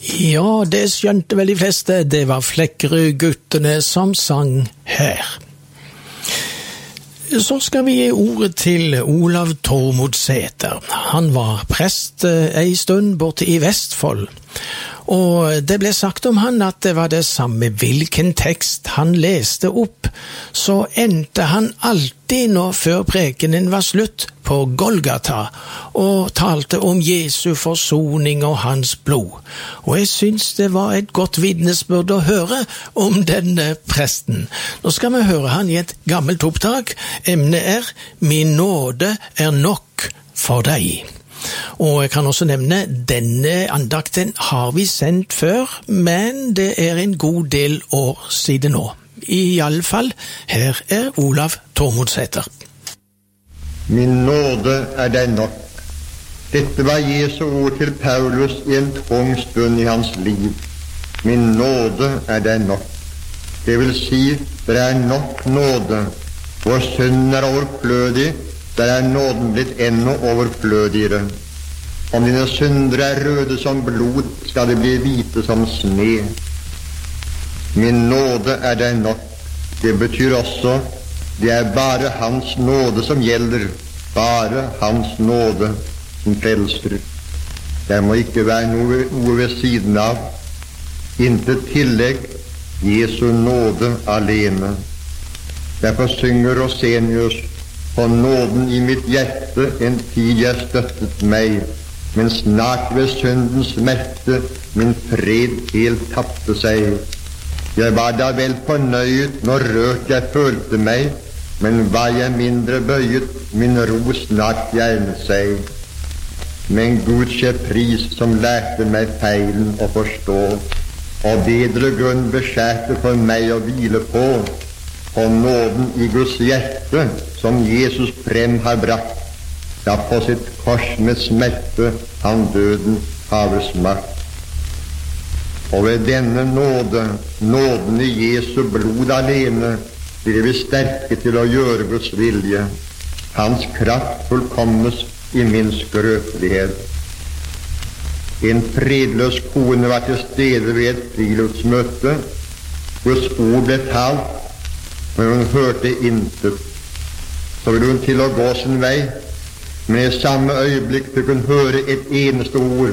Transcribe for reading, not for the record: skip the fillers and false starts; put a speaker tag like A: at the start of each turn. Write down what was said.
A: Ja, det skjønte vel de fleste. Det var Flekkerøy-guttene som sang her. Så skal vi gi ordet til Olav Tormodsæter. Han var prest en stund borte i Vestfold. Og det ble sagt om han at det var det samme hvilken tekst han leste opp, så endte han alltid nå før prekenen var slutt på Golgata og talte om Jesu forsoning og hans blod. Og jeg synes det var et godt vitnesbyrd å høre om denne presten. Nå skal vi høre han i et gammelt opptak. Emnet er «Min nåde er nok for deg». Og jeg kan også nevne, denne andakten har vi sendt før, men det er en god del år siden nå. I alle fall, her er Olav Tormodsæter.
B: Min nåde er deg nok. Dette var Jesu ord til Paulus i en tung stund i hans liv. Min nåde er deg nok. Det vil si, det er nok nåde. Vår synd er overflødig, der er nåden blitt enda overflødigere. Om dine syndere er røde som blod, skal de bli hvite som sne. Min nåde er deg nok. Det betyr også, det er bare hans nåde som gjelder, bare hans nåde som frelser. Det må ikke være noe ved siden av. Intet tillegg, Jesu nåde alene. Derfor synger Rosenius: på nåden i mitt hjerte en tid jeg støttet meg, men snart ved syndens smerte min fred helt tappte seg. Jeg var da vel fornøyet når rørt jeg følte meg, men var jeg mindre bøyet, min ro snart fjernet seg. Men Gud skje pris som lærte meg feilen å forstå, og bedre grunn beskjærte for meg å hvile på. På nåden i Guds hjerte, som Jesus frem har brakt, da på sitt kors med smerte han døden haves makt. Og ved denne nåde, nåden i Jesu blod alene, blir vi sterke til å gjøre Guds vilje. Hans kraft fullkommes i min skrøpelighet. En fredløs kone var til stede ved et friluftsmøte. Guds ord ble talt, men hun hørte intet. Så ville hun til å gå sin vei, men i samme øyeblikk fikk hun høre et eneste ord: